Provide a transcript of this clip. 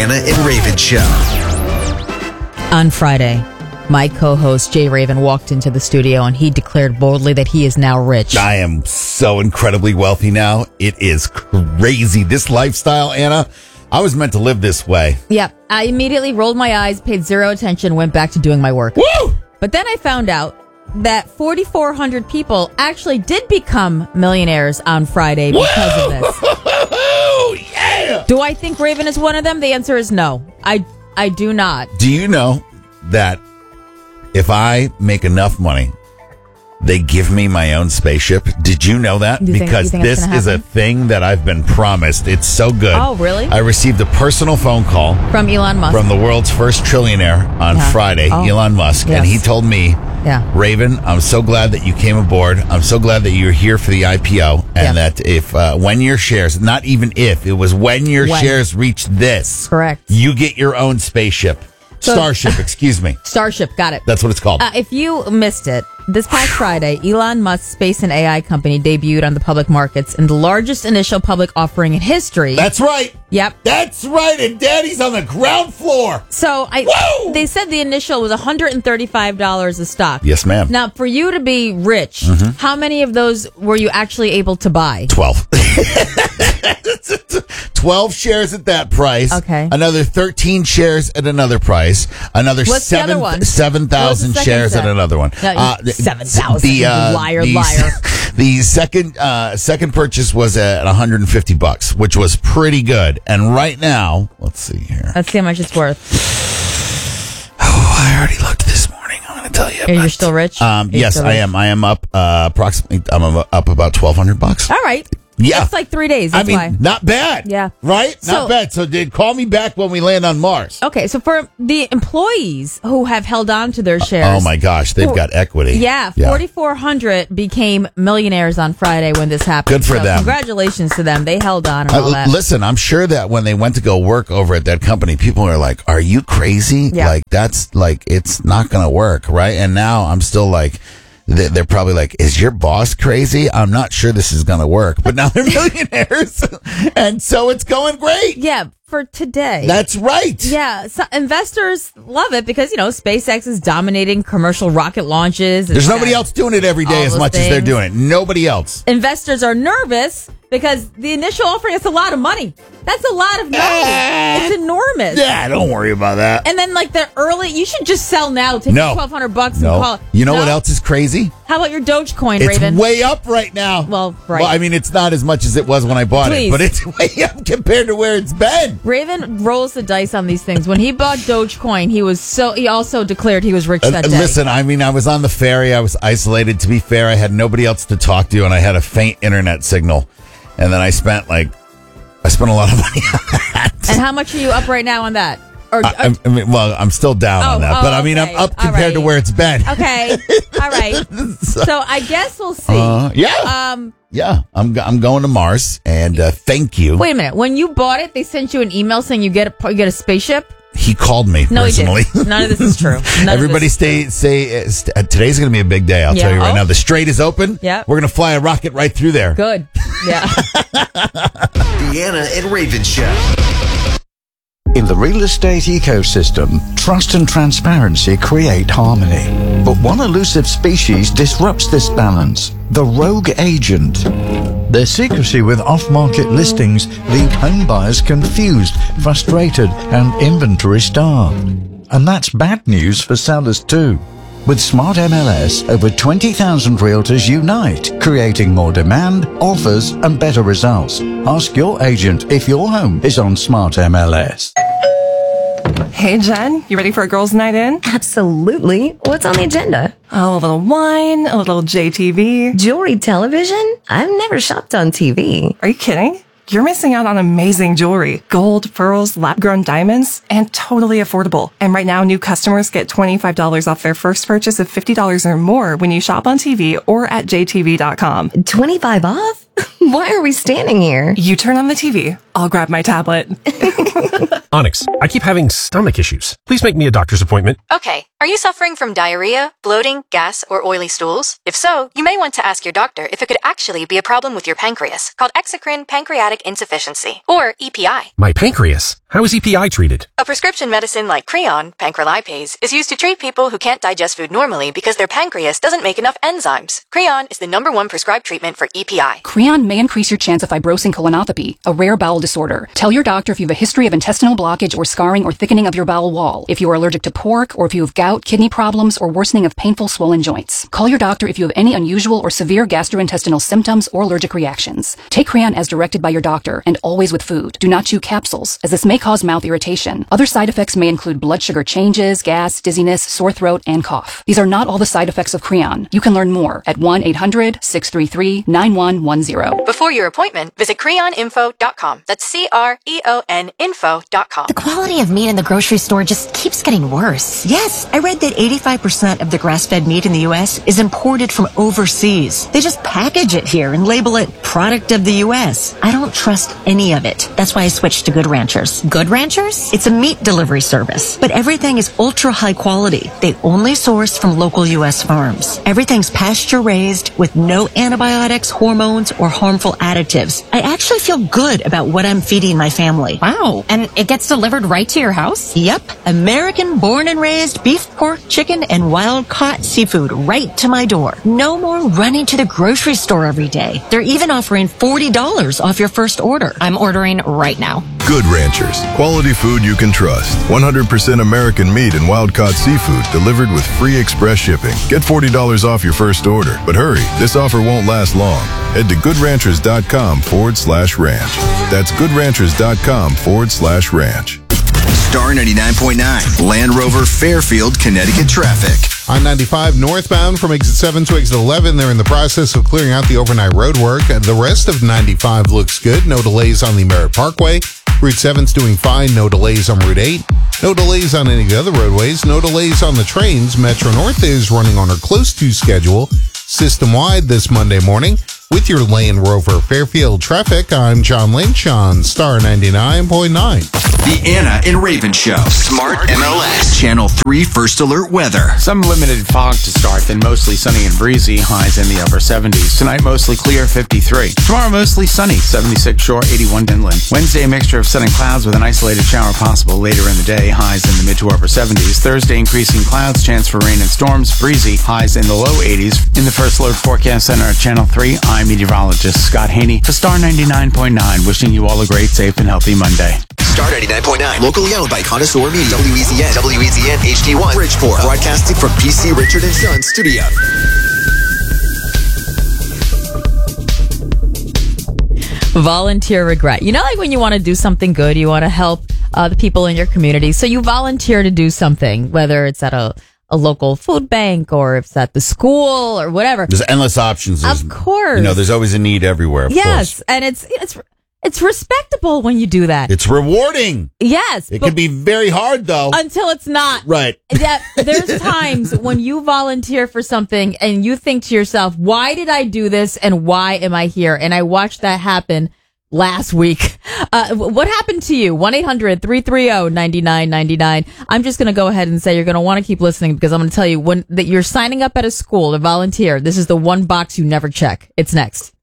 Deanna and Raven Show. On Friday, my co-host Jay Raven walked into the studio and he declared boldly that he is now rich. I am so incredibly wealthy now. It is crazy. This lifestyle, Anna, I was meant to live this way. Yeah, I immediately rolled my eyes, paid zero attention, went back to doing my work. Woo! But then I found out that 4,400 people actually did become millionaires on Friday because of this. Oh, yeah! Do I think Raven is one of them? The answer is no. I do not. Do you know that if I make enough money, they give me my own spaceship? Did you know that? You think Because it's this gonna is a happen? thing that I've been promised. It's so good. Oh, really? I received a personal phone call From Elon Musk. from the world's first trillionaire on Friday, Oh. Elon Musk, and Yes. he told me, Yeah. Raven, I'm so glad that you came aboard. I'm so glad that you're here for the IPO, and Yeah. that if when your shares, not even if, it was when your When. shares reach this, Correct. you get your own spaceship. So- Starship, excuse me. Starship, got it. That's what it's called. If you missed it, this past Friday, Elon Musk's space and AI company debuted on the public markets in the largest initial public offering in history. That's right. Yep. That's right. And Daddy's on the ground floor. So Whoa! they said the initial was $135 a stock. Yes, ma'am. Now, for you to be rich, how many of those were you actually able to buy? 12. 12 shares at that price. Okay. Another 13 shares at another price. Another What's the other one? 7,000 What's the second shares set? at another one. No, 7,000. Liar. The second purchase was at $150, which was pretty good. And right now, let's see here. Let's see how much it's worth. Oh, I already looked this morning. I'm going to tell you. And you're still rich? Are you Yes, still I rich? am. I am up approximately. I'm up about $1,200. All right. Yeah. It's like 3 days. That's why. Not bad. Yeah. Right? So- Not bad. So call me back when we land on Mars. Okay, so for the employees who have held on to their shares. Oh my gosh, they've got equity. Yeah, 4,400 became millionaires on Friday when this happened. Good for them. Congratulations to them. They held on and all that. Listen, I'm sure that when they went to go work over at that company, people are like, "Are you crazy? Yeah. Like that's like it's not going to work, right?" And now I'm still like. They're probably like, is your boss crazy? I'm not sure this is going to work. But now they're millionaires. And so it's going great. Yeah, for today. That's right. Yeah, so investors love it because, SpaceX is dominating commercial rocket launches. There's nobody else doing it every day all as those much as they're things. doing it. Nobody else. Investors are nervous because the initial offering is a lot of money. That's a lot of money. It's enormous. Yeah, don't worry about that. And then, the early, you should just sell now. Take No. $1,200 and No. call it. You know No? what else is crazy? How about your Dogecoin, It's Raven? way up right now. Well, right. Well, I mean, it's not as much as it was when I bought Please. it, but it's way up compared to where it's been. Raven rolls the dice on these things. When he bought Dogecoin, he also declared he was rich that day. Listen, I mean, I was on the ferry. I was isolated. To be fair, I had nobody else to talk to, and I had a faint internet signal. And then I spent a lot of money on that. And how much are you up right now on that? Or I'm still down on that, but I mean, okay. I'm up All compared to right. where it's been. Okay, all right. So I guess we'll see. Yeah. Yeah, I'm going to Mars, and thank you. Wait a minute. When you bought it, they sent you an email saying you get a spaceship. He called me No, personally. he didn't. None of this is true. Everybody today's going to be a big day. I'll Yeah. tell you right Oh. now. The Strait is open. Yeah. We're going to fly a rocket right through there. Good. Yeah. Deanna and Raven Show. In the real estate ecosystem, trust and transparency create harmony. But one elusive species disrupts this balance: the rogue agent. Their secrecy with off-market listings leave home buyers confused, frustrated, and inventory starved. And that's bad news for sellers too. With Smart MLS, over 20,000 realtors unite, creating more demand, offers, and better results. Ask your agent if your home is on Smart MLS. Hey, Jen, you ready for a girls' night in? Absolutely. What's on the agenda? Oh, a little wine, a little JTV. Jewelry television? I've never shopped on TV. Are you kidding? You're missing out on amazing jewelry. Gold, pearls, lab-grown diamonds, and totally affordable. And right now, new customers get $25 off their first purchase of $50 or more when you shop on TV or at jtv.com. 25 off? Why are we standing here? You turn on the TV, I'll grab my tablet. Onyx, I keep having stomach issues. Please make me a doctor's appointment. Okay, are you suffering from diarrhea, bloating, gas, or oily stools? If so, you may want to ask your doctor if it could actually be a problem with your pancreas, called exocrine pancreatic insufficiency, or EPI. My pancreas? How is EPI treated? A prescription medicine like Creon, pancrelipase, is used to treat people who can't digest food normally because their pancreas doesn't make enough enzymes. Creon is the #1 prescribed treatment for EPI. Creon may increase your chance of fibrosing colonopathy, a rare bowel disorder. Tell your doctor if you have a history of intestinal blockage or scarring or thickening of your bowel wall, if you are allergic to pork, or if you have gout, kidney problems, or worsening of painful swollen joints. Call your doctor if you have any unusual or severe gastrointestinal symptoms or allergic reactions. Take Creon as directed by your doctor, and always with food. Do not chew capsules, as this may cause mouth irritation. Other side effects may include blood sugar changes, gas, dizziness, sore throat, and cough. These are not all the side effects of Creon. You can learn more at 1-800-633-9110. Before your appointment, visit creoninfo.com. That's CREON info.com. The quality of meat in the grocery store just keeps getting worse. Yes, I read that 85% of the grass-fed meat in the U.S. is imported from overseas. They just package it here and label it product of the U.S. I don't trust any of it. That's why I switched to Good Ranchers. Good Ranchers? It's a meat delivery service, but everything is ultra high quality. They only source from local U.S. farms. Everything's pasture raised with no antibiotics, hormones, or harmful additives. I actually feel good about what I'm feeding my family. Wow. And it gets delivered right to your house? Yep. American born and raised beef, pork, chicken, and wild caught seafood right to my door. No more running to the grocery store every day. They're even offering $40 off your first order. I'm ordering right now. Good Ranchers. Quality food you can trust. 100% American meat and wild-caught seafood delivered with free express shipping. Get $40 off your first order. But hurry, this offer won't last long. Head to goodranchers.com/ranch. That's goodranchers.com/ranch. Star 99.9, Land Rover Fairfield, Connecticut traffic. I-95 northbound from exit 7 to exit 11. They're in the process of clearing out the overnight road work. The rest of 95 looks good. No delays on the Merritt Parkway. Route 7's doing fine. No delays on Route 8. No delays on any of the other roadways. No delays on the trains. Metro North is running on or close to schedule system-wide this Monday morning. With your Land Rover Fairfield traffic, I'm John Lynch on Star 99.9. The Anna and Raven Show. Smart MLS. Channel 3 First Alert Weather. Some limited fog to start, then mostly sunny and breezy. Highs in the upper 70s. Tonight, mostly clear, 53. Tomorrow, mostly sunny, 76 shore, 81 inland. Wednesday, a mixture of sun and clouds with an isolated shower possible later in the day. Highs in the mid to upper 70s. Thursday, increasing clouds, chance for rain and storms. Breezy. Highs in the low 80s. In the First Alert Forecast Center at Channel 3, I'm meteorologist Scott Haney for Star 99.9, wishing you all a great, safe, and healthy Monday. Star 99.9, locally owned by Connoisseur Media. WEZN HD1, Bridgeport. Broadcasting from PC Richard & Son Studio. Volunteer regret. You know, like when you want to do something good, you want to help the people in your community. So you volunteer to do something, whether it's at a local food bank or if it's at the school or whatever. There's endless options. Of course. You know, there's always a need everywhere. Of course. And it's respectable when you do that. It's rewarding. Yes. It can be very hard, though. Until it's not. Right. Yeah, there's times when you volunteer for something and you think to yourself, why did I do this and why am I here? And I watched that happen last week. What happened to you? 1-800-330-9999. I'm just going to go ahead and say you're going to want to keep listening because I'm going to tell you that you're signing up at a school to volunteer. This is the one box you never check. It's next.